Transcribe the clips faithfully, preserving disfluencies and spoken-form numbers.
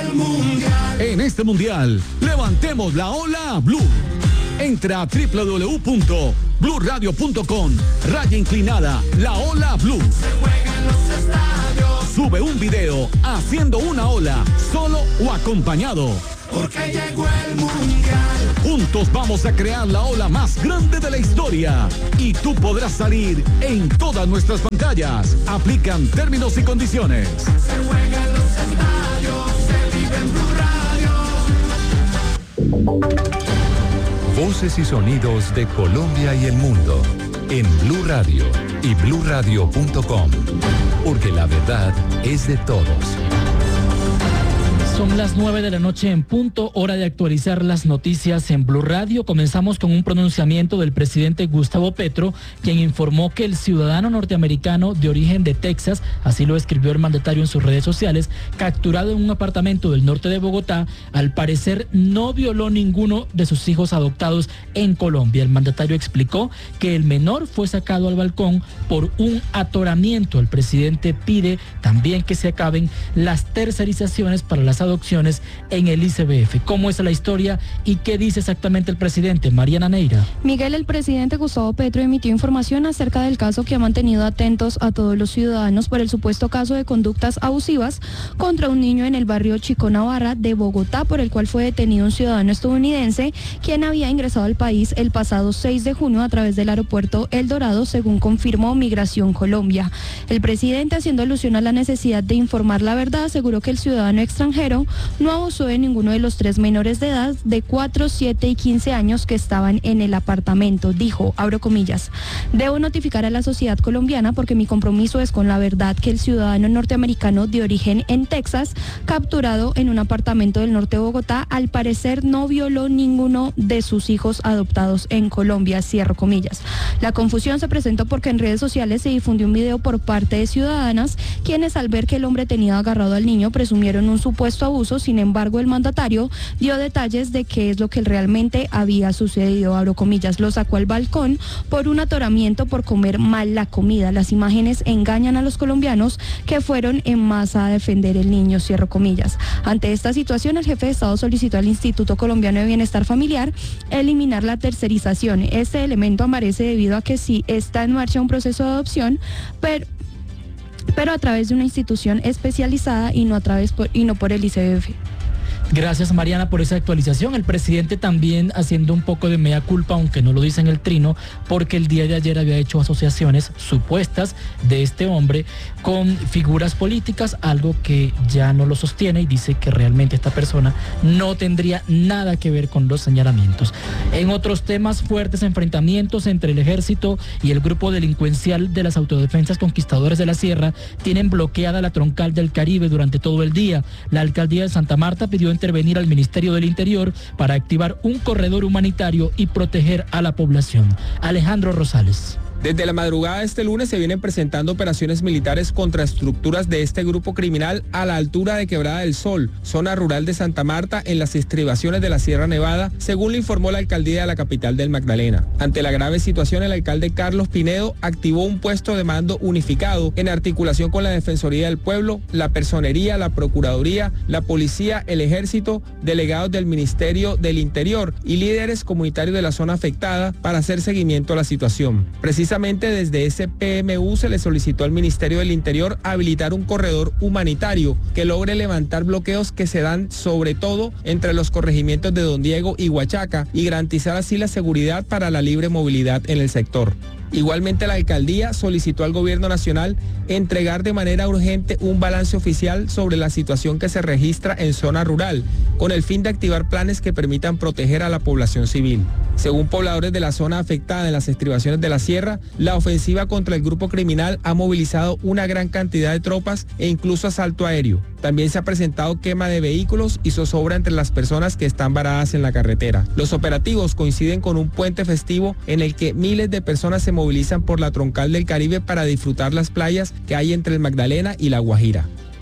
En este mundial, levantemos la ola blue. Entra a doble u doble u doble u punto blue radio punto com, raya inclinada, la ola blue. Sube un video haciendo una ola, solo o acompañado. Porque llegó el mundial. Juntos vamos a crear la ola más grande de la historia. Y tú podrás salir en todas nuestras pantallas. Aplican términos y condiciones. Se juega en los estadios, se vive en Blue Radio. Voces y sonidos de Colombia y el mundo en Blue Radio y blue radio punto com. Porque la verdad es de todos. Son las nueve de la noche en punto, hora de actualizar las noticias en Blue Radio. Comenzamos con un pronunciamiento del presidente Gustavo Petro, quien informó que el ciudadano norteamericano de origen de Texas, así lo escribió el mandatario en sus redes sociales, capturado en un apartamento del norte de Bogotá, al parecer no violó ninguno de sus hijos adoptados en Colombia. El mandatario explicó que el menor fue sacado al balcón por un atoramiento. El presidente pide también que se acaben las tercerizaciones para las adopciones en el I C B F. ¿Cómo es la historia y qué dice exactamente el presidente? Mariana Neira. Miguel, el presidente Gustavo Petro emitió información acerca del caso que ha mantenido atentos a todos los ciudadanos por el supuesto caso de conductas abusivas contra un niño en el barrio Chico Navarra de Bogotá, por el cual fue detenido un ciudadano estadounidense quien había ingresado al país el pasado seis de junio a través del aeropuerto El Dorado, según confirmó Migración Colombia. El presidente, haciendo alusión a la necesidad de informar la verdad, aseguró que el ciudadano extranjero no abusó de ninguno de los tres menores de edad de cuatro, siete y quince años que estaban en el apartamento. Dijo, abro comillas, debo notificar a la sociedad colombiana porque mi compromiso es con la verdad que el ciudadano norteamericano de origen en Texas, capturado en un apartamento del norte de Bogotá, al parecer no violó ninguno de sus hijos adoptados en Colombia, cierro comillas. La confusión se presentó porque en redes sociales se difundió un video por parte de ciudadanas quienes, al ver que el hombre tenía agarrado al niño, presumieron un supuesto abuso. Sin embargo, el mandatario dio detalles de qué es lo que realmente había sucedido. Abro comillas, lo sacó al balcón por un atoramiento por comer mal la comida. Las imágenes engañan a los colombianos que fueron en masa a defender el niño, cierro comillas. Ante esta situación, el jefe de Estado solicitó al Instituto Colombiano de Bienestar Familiar eliminar la tercerización. Este elemento aparece debido a que sí está en marcha un proceso de adopción, pero pero a través de una institución especializada y no a través por, y no por el I C B F. Gracias, Mariana, por esa actualización. El presidente también haciendo un poco de mea culpa, aunque no lo dice en el trino, porque el día de ayer había hecho asociaciones supuestas de este hombre con figuras políticas, algo que ya no lo sostiene, y dice que realmente esta persona no tendría nada que ver con los señalamientos. En otros temas, fuertes enfrentamientos entre el ejército y el grupo delincuencial de las autodefensas Conquistadores de la Sierra tienen bloqueada la troncal del Caribe durante todo el día. La alcaldía de Santa Marta pidió intervenir al Ministerio del Interior para activar un corredor humanitario y proteger a la población. Alejandro Rosales. Desde la madrugada de este lunes se vienen presentando operaciones militares contra estructuras de este grupo criminal a la altura de Quebrada del Sol, zona rural de Santa Marta, en las estribaciones de la Sierra Nevada, según le informó la alcaldía de la capital del Magdalena. Ante la grave situación, el alcalde Carlos Pinedo activó un puesto de mando unificado en articulación con la Defensoría del Pueblo, la Personería, la Procuraduría, la Policía, el Ejército, delegados del Ministerio del Interior y líderes comunitarios de la zona afectada para hacer seguimiento a la situación. Precisamente desde ese P M U se le solicitó al Ministerio del Interior habilitar un corredor humanitario que logre levantar bloqueos que se dan sobre todo entre los corregimientos de Don Diego y Huachaca y garantizar así la seguridad para la libre movilidad en el sector. Igualmente, la alcaldía solicitó al gobierno nacional entregar de manera urgente un balance oficial sobre la situación que se registra en zona rural, con el fin de activar planes que permitan proteger a la población civil. Según pobladores de la zona afectada en las estribaciones de la sierra, la ofensiva contra el grupo criminal ha movilizado una gran cantidad de tropas e incluso asalto aéreo. También se ha presentado quema de vehículos y zozobra entre las personas que están varadas en la carretera. Los operativos coinciden con un puente festivo en el que miles de personas se movilizan por la troncal del Caribe para disfrutar las playas que hay entre el Magdalena y la Guajira.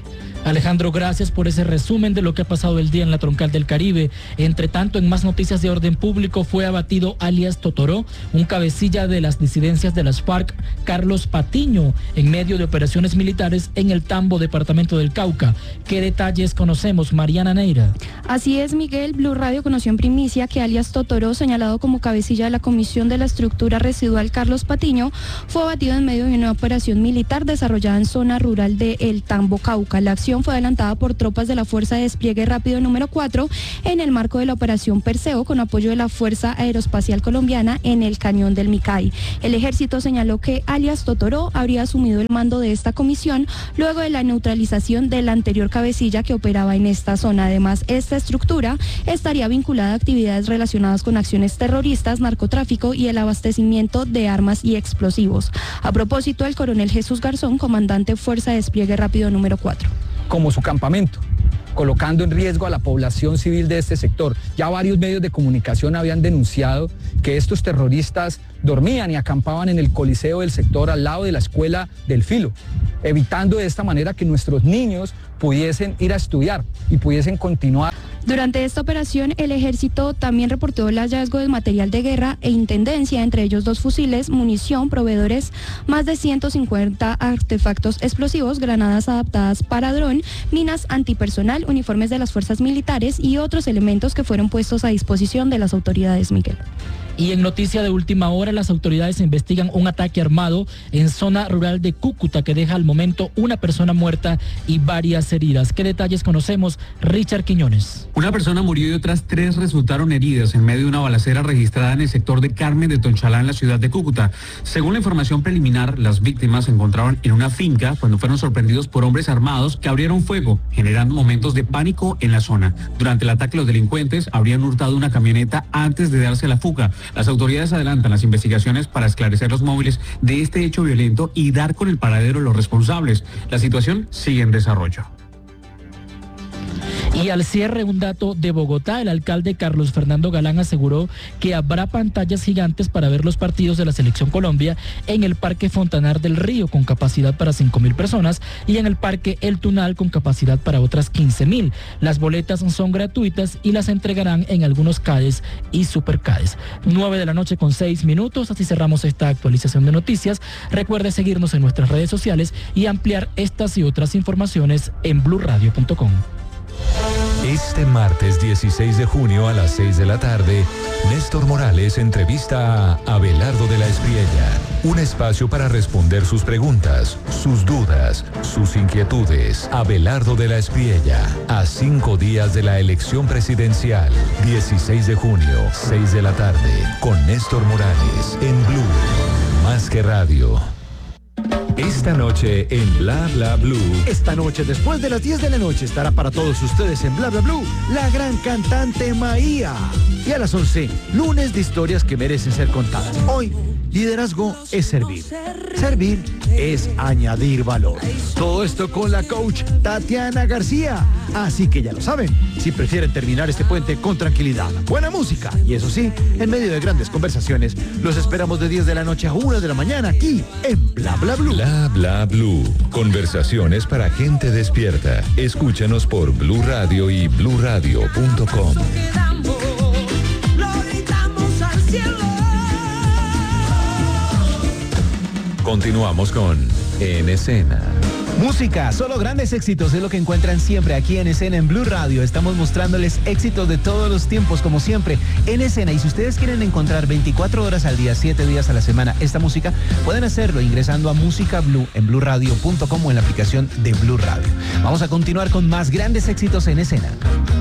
Alejandro, gracias por ese resumen de lo que ha pasado el día en la Troncal del Caribe. Entre tanto, en más noticias de orden público, fue abatido alias Totoró, un cabecilla de las disidencias de las FARC, Carlos Patiño, en medio de operaciones militares en el Tambo, departamento del Cauca. ¿Qué detalles conocemos, Mariana Neira? Así es, Miguel. Blue Radio conoció en primicia que alias Totoró, señalado como cabecilla de la Comisión de la Estructura Residual Carlos Patiño, fue abatido en medio de una operación militar desarrollada en zona rural de El Tambo, Cauca. La acción fue adelantada por tropas de la Fuerza de Despliegue Rápido número cuatro en el marco de la operación Perseo, con apoyo de la Fuerza Aeroespacial Colombiana en el Cañón del Micay. El ejército señaló que alias Totoró habría asumido el mando de esta comisión luego de la neutralización de la anterior cabecilla que operaba en esta zona. Además, esta estructura estaría vinculada a actividades relacionadas con acciones terroristas, narcotráfico y el abastecimiento de armas y explosivos. A propósito, el coronel Jesús Garzón, comandante Fuerza de Despliegue Rápido número cuatro. Como su campamento, colocando en riesgo a la población civil de este sector. Ya varios medios de comunicación habían denunciado que estos terroristas dormían y acampaban en el coliseo del sector al lado de la escuela del Filo, evitando de esta manera que nuestros niños pudiesen ir a estudiar y pudiesen continuar. Durante esta operación, el ejército también reportó el hallazgo de material de guerra e intendencia, entre ellos dos fusiles, munición, proveedores, más de ciento cincuenta artefactos explosivos, granadas adaptadas para dron, minas antipersonal, uniformes de las fuerzas militares y otros elementos que fueron puestos a disposición de las autoridades, Miguel. Y en noticia de última hora, las autoridades investigan un ataque armado en zona rural de Cúcuta que deja al momento una persona muerta y varias heridas. ¿Qué detalles conocemos? Richard Quiñones. Una persona murió y otras tres resultaron heridas en medio de una balacera registrada en el sector de Carmen de Tonchalá, en la ciudad de Cúcuta. Según la información preliminar, las víctimas se encontraban en una finca cuando fueron sorprendidos por hombres armados que abrieron fuego, generando momentos de pánico en la zona. Durante el ataque, los delincuentes habrían hurtado una camioneta antes de darse la fuga. Las autoridades adelantan las investigaciones para esclarecer los móviles de este hecho violento y dar con el paradero de los responsables. La situación sigue en desarrollo. Y al cierre, un dato de Bogotá. El alcalde Carlos Fernando Galán aseguró que habrá pantallas gigantes para ver los partidos de la Selección Colombia en el Parque Fontanar del Río, con capacidad para cinco mil personas, y en el Parque El Tunal, con capacidad para otras quince mil. Las boletas son gratuitas y las entregarán en algunos CADES y Supercades. nueve de la noche con seis minutos. Así cerramos esta actualización de noticias. Recuerde seguirnos en nuestras redes sociales y ampliar estas y otras informaciones en blue radio punto com. Este martes dieciséis de junio a las seis de la tarde, Néstor Morales entrevista a Abelardo de la Espriella. Un espacio para responder sus preguntas, sus dudas, sus inquietudes. Abelardo de la Espriella, a cinco días de la elección presidencial. dieciséis de junio, seis de la tarde, con Néstor Morales, en Blue, más que radio. Esta noche en Bla Bla Blue. Esta noche, después de las diez de la noche, estará para todos ustedes en Bla Bla Blue la gran cantante Maía. Y a las once, lunes de historias que merecen ser contadas. Hoy, liderazgo es servir. Servir es añadir valor. Todo esto con la coach Tatiana García. Así que ya lo saben, si prefieren terminar este puente con tranquilidad, buena música y eso sí, en medio de grandes conversaciones, los esperamos de diez de la noche a una de la mañana aquí en Bla Bla Blue. Bla Bla Blue. Conversaciones para gente despierta. Escúchanos por Blue Radio y blue radio punto com. Continuamos con En Escena. Música, solo grandes éxitos es lo que encuentran siempre aquí en Escena en Blue Radio. Estamos mostrándoles éxitos de todos los tiempos, como siempre, en Escena. Y si ustedes quieren encontrar veinticuatro horas al día, siete días a la semana esta música, pueden hacerlo ingresando a Música Blue en blue radio punto com o en la aplicación de Blue Radio. Vamos a continuar con más grandes éxitos en Escena.